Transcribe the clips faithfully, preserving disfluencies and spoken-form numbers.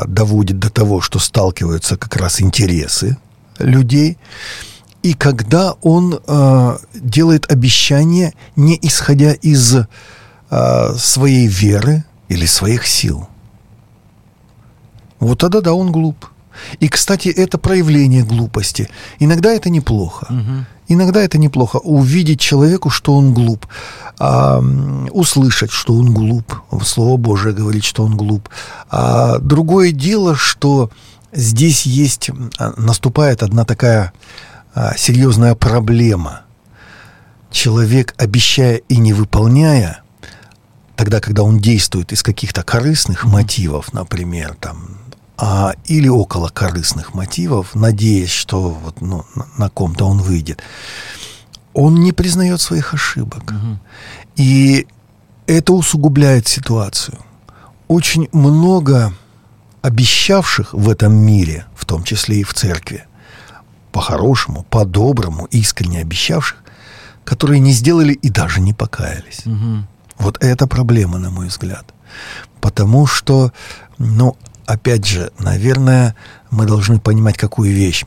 доводит до того, что сталкиваются как раз интересы людей, и когда он э, делает обещания, не исходя из э, своей веры или своих сил. Вот тогда да, он глуп. И, кстати, это проявление глупости. Иногда это неплохо. Угу. Иногда это неплохо. Увидеть человеку, что он глуп. А, услышать, что он глуп. Слово Божие говорит, что он глуп. А, другое дело, что здесь есть, наступает одна такая а, серьезная проблема. Человек, обещая и не выполняя, тогда, когда он действует из каких-то корыстных мотивов, например, там, а, или около корыстных мотивов, надеясь, что вот, ну, на, на ком-то он выйдет, он не признает своих ошибок. Угу. И это усугубляет ситуацию. Очень много обещавших в этом мире, в том числе и в церкви, по-хорошему, по-доброму, искренне обещавших, которые не сделали и даже не покаялись. Угу. Вот это проблема, на мой взгляд. Потому что, ну, опять же, наверное, мы должны понимать, какую вещь.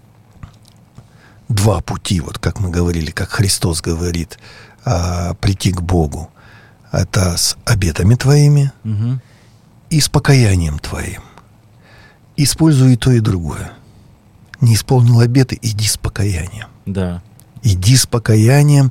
Два пути, вот как мы говорили, как Христос говорит, а, прийти к Богу. Это с обетами твоими угу. и с покаянием твоим. Используй и то, и другое. Не исполнил обеты, иди с покаянием. Да. Иди с покаянием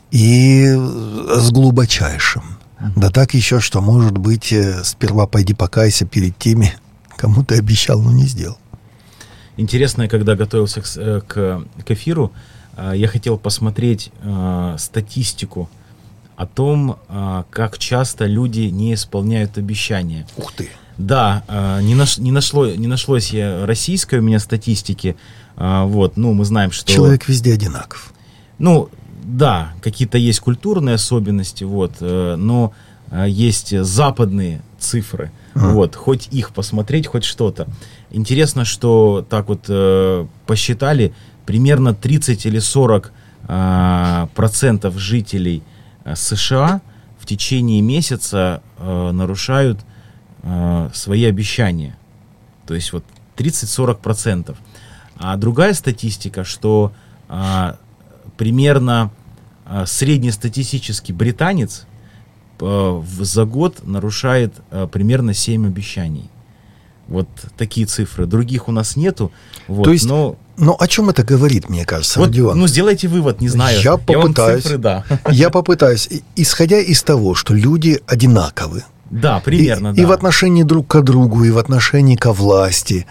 и с глубочайшим. Uh-huh. Да так еще, что, может быть, сперва пойди покайся перед теми, кому ты обещал, но не сделал. Интересно, когда готовился к, к, к эфиру, я хотел посмотреть э, статистику о том, э, как часто люди не исполняют обещания. Ух ты! Да, э, не, наш, не, нашло, не нашлось я российской у меня статистики. Э, вот, ну, мы знаем, что... Человек везде одинаков. Ну, да, какие-то есть культурные особенности, вот, э, но э, есть западные цифры, а. вот, хоть их посмотреть, хоть что-то. Интересно, что так вот э, посчитали, примерно тридцать или сорок э, процентов жителей э, США в течение месяца э, нарушают э, свои обещания. То есть вот тридцать-сорок процентов. А другая статистика, что э, примерно э, среднестатистический британец э, в, за год нарушает э, примерно семь обещаний. Вот такие цифры. Других у нас нету. Вот, то есть, но... ну о чем это говорит, мне кажется, вот, Родион? Ну, сделайте вывод, не знаю. Я попытаюсь. Я, цифры, да. я попытаюсь. Исходя из того, что люди одинаковы. Да, примерно, и, да. И в отношении друг к другу, и в отношении ко власти.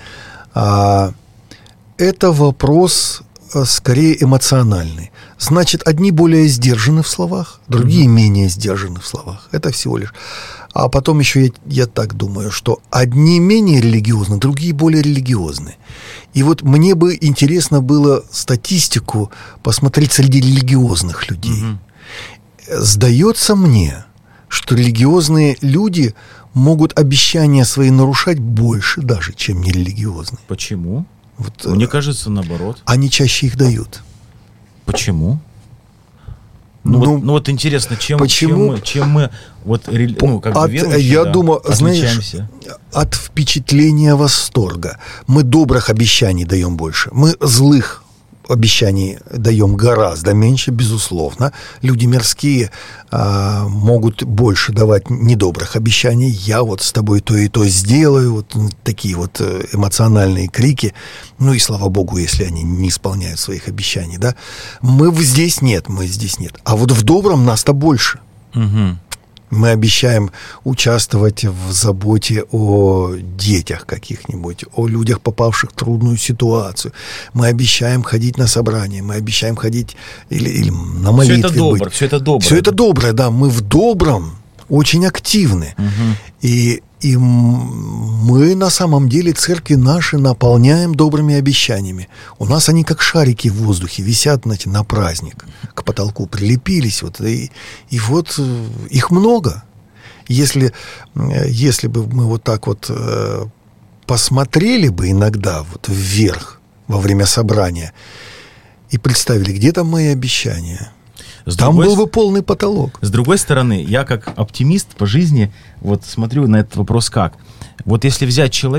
А, это вопрос скорее эмоциональный. Значит, одни более сдержаны в словах, другие mm-hmm. менее сдержаны в словах. Это всего лишь. А потом еще я, я так думаю, что одни менее религиозны, другие более религиозны. И вот мне бы интересно было статистику посмотреть среди религиозных людей. Mm-hmm. Сдается мне, что религиозные люди могут обещания свои нарушать больше даже, чем нерелигиозные. Почему? Вот, мне кажется, наоборот. Они чаще их дают. Почему? Ну, ну, вот, ну вот интересно, чем, чем, мы, чем мы вот, ну, как от, бы верующие, я да, думаю, знаешь, от впечатления восторга. Мы добрых обещаний даем больше. Мы злых обещаний даем гораздо меньше, безусловно. Люди мирские а, могут больше давать недобрых обещаний. Я вот с тобой то и то сделаю. Вот такие вот эмоциональные крики. Ну и слава богу, если они не исполняют своих обещаний, да. Мы здесь нет, мы здесь нет. А вот в добром нас-то больше. Угу. Мы обещаем участвовать в заботе о детях каких-нибудь, о людях, попавших в трудную ситуацию. Мы обещаем ходить на собрания, мы обещаем ходить или, или на молитве все это добро, быть. Все это доброе. Все это доброе, да. Мы в добром очень активны. Угу. И, и мы на самом деле церкви наши наполняем добрыми обещаниями. У нас они как шарики в воздухе висят, знаете, на праздник. К потолку прилепились. Вот, и, и вот их много. Если, если бы мы вот так вот э, посмотрели бы иногда вот вверх во время собрания и представили, где там мои обещания, С там другой, был бы полный потолок. С другой стороны, я как оптимист по жизни вот смотрю на этот вопрос как. Вот если взять человека,